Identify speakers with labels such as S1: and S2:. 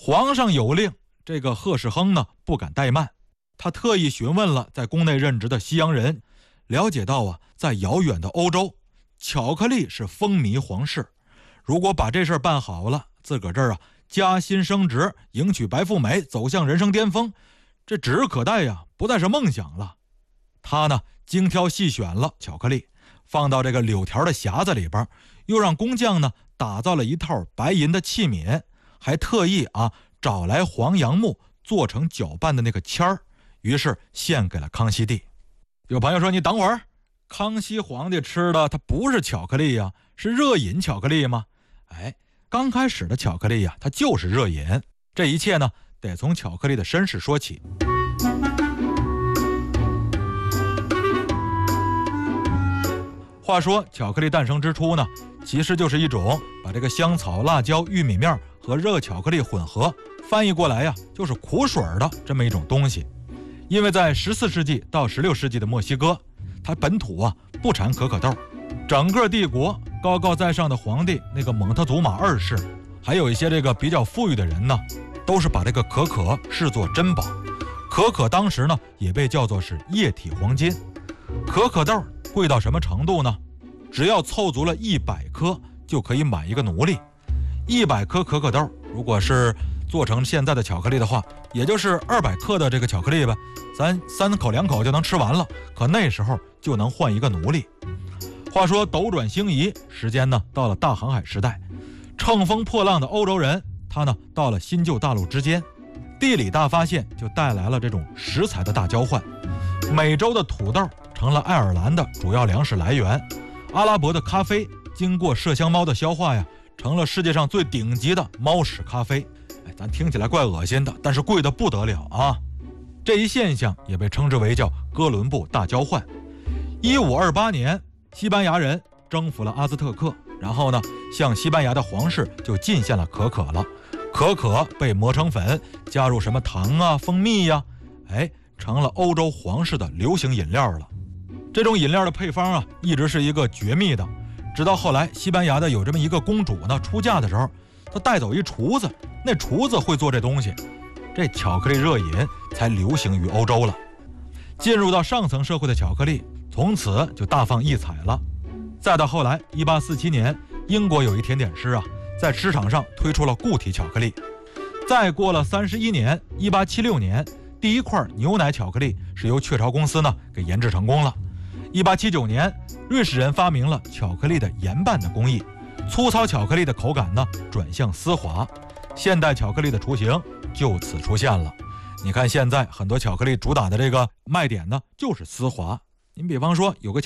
S1: 皇上有令，这个贺世亨呢不敢怠慢，他特意询问了在宫内任职的西洋人，了解到啊，在遥远的欧洲，巧克力是风靡皇室。如果把这事儿办好了，自个儿这儿啊加薪升职，迎娶白富美，走向人生巅峰，这指日可待呀，不再是梦想了。他呢精挑细选了巧克力，放到这个柳条的匣子里边，又让工匠呢打造了一套白银的器皿，还特意找来黄杨木做成搅拌的那个签儿，于是献给了康熙帝。有朋友说，你等会儿，康熙皇帝吃的它不是巧克力呀，是热饮巧克力吗？刚开始的巧克力呀，它就是热饮。这一切呢得从巧克力的身世说起。话说巧克力诞生之初呢，其实就是一种把这个香草、辣椒、玉米面和热巧克力混合，翻译过来呀就是苦水的这么一种东西。因为在14世纪到16世纪的墨西哥，它本土不产可可豆，整个帝国高高在上的皇帝那个蒙特祖马2世，还有一些这个比较富裕的人呢，都是把这个可可视作珍宝。可可当时呢也被叫做是液体黄金。可可豆贵到什么程度呢？只要凑足了100颗就可以买一个奴隶。100颗可可豆如果是做成现在的巧克力的话，也就是200克的这个巧克力呗，咱3口2口就能吃完了。可那时候就能换一个奴隶。话说斗转星移，时间呢到了大航海时代，乘风破浪的欧洲人，他呢到了新旧大陆之间，地理大发现就带来了这种食材的大交换。美洲的土豆成了爱尔兰的主要粮食来源，阿拉伯的咖啡经过麝香猫的消化呀，成了世界上最顶级的猫屎咖啡。咱听起来怪恶心的，但是贵得不得了啊！这一现象也被称之为叫哥伦布大交换。1528年，西班牙人征服了阿兹特克，然后呢，向西班牙的皇室就进献了可可了。可可被磨成粉，加入什么糖蜂蜜呀，成了欧洲皇室的流行饮料了。这种饮料的配方一直是一个绝密的，直到后来西班牙的有这么一个公主呢，出嫁的时候，她带走一厨子，那厨子会做这东西，这巧克力热饮才流行于欧洲了。进入到上层社会的巧克力，从此就大放异彩了。再到后来1847年，英国有一甜点师在市场上推出了固体巧克力。再过了31年，1876年，第一块牛奶巧克力是由雀巢公司呢给研制成功了。1879年，瑞士人发明了巧克力的盐拌的工艺，粗糙巧克力的口感呢转向丝滑，现代巧克力的雏形就此出现了。你看现在很多巧克力主打的这个卖点呢就是丝滑。您比方说有个